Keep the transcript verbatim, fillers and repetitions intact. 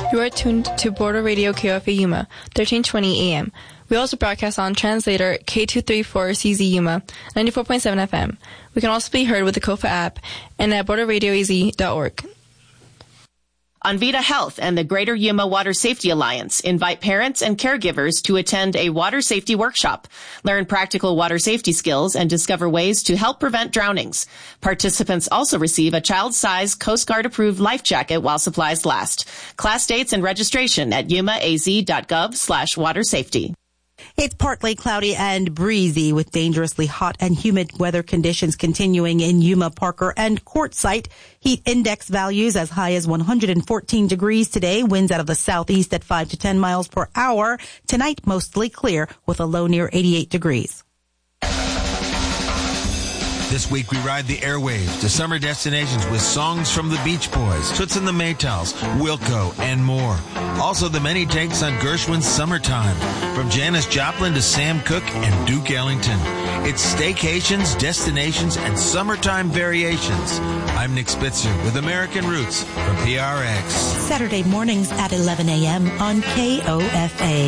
You are tuned to Border Radio K O F A Yuma, thirteen twenty A M. We also broadcast on translator K two thirty-four C Z Yuma, ninety-four point seven F M. We can also be heard with the K O F A app and at border radio a z dot org. Envita Health and the Greater Yuma Water Safety Alliance invite parents and caregivers to attend a water safety workshop, learn practical water safety skills, and discover ways to help prevent drownings. Participants also receive a child-size Coast Guard-approved life jacket while supplies last. Class dates and registration at yumaaz.gov slash water safety. It's partly cloudy and breezy with dangerously hot and humid weather conditions continuing in Yuma, Parker, and Quartzsite. Heat index values as high as one hundred fourteen degrees today. Winds out of the southeast at five to ten miles per hour. Tonight, mostly clear with a low near eighty-eight degrees. This week we ride the airwaves to summer destinations with songs from the Beach Boys, Toots and the Maytals, Wilco, and more. Also the many takes on Gershwin's Summertime, from Janis Joplin to Sam Cooke and Duke Ellington. It's staycations, destinations, and summertime variations. I'm Nick Spitzer with American Roots from P R X. Saturday mornings at eleven a.m. on K O F A.